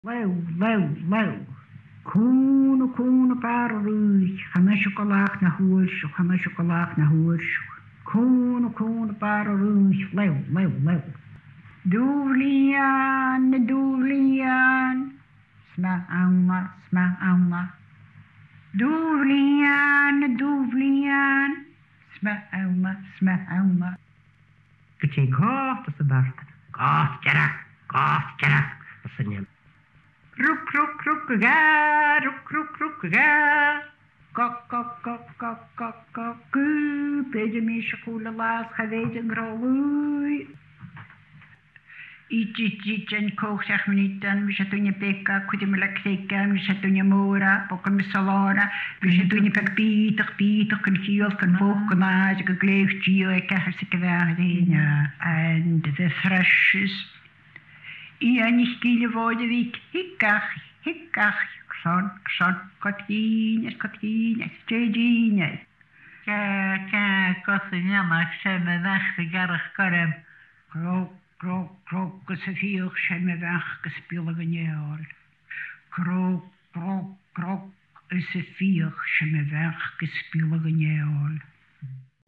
Lew. Cúna bar rúich, chana chocolach na húirsú, chana chocolach na húirsú. Cúna bar rúich, lew. Dúrlíán, sma áma. Dúrlíán, sma áma. Gutí cácht as a barta. Cácht jarach, as a niem. Ruk ga. Gu, beidir mí se cúla lás chavéid an gráúi. Ítí an cóchtach minútan, mi se túne beca, chuidi me le cléca, mi se túne móra, bocan mi salára, mi se túne pek bítach, an chiol, can fóch, can áid, go gléiftío, e cechar sa gyfach dhéine. And the thrushes. I anis gíle fóide vík, hiccach, xon, cotgínes, trédínes. Gosin yamach sem a bheach garach gorem. Grog, gus a fíoch sem a bheach gus bíola gnéol. Grog, gus a fíoch sem a bheach gus bíola gnéol.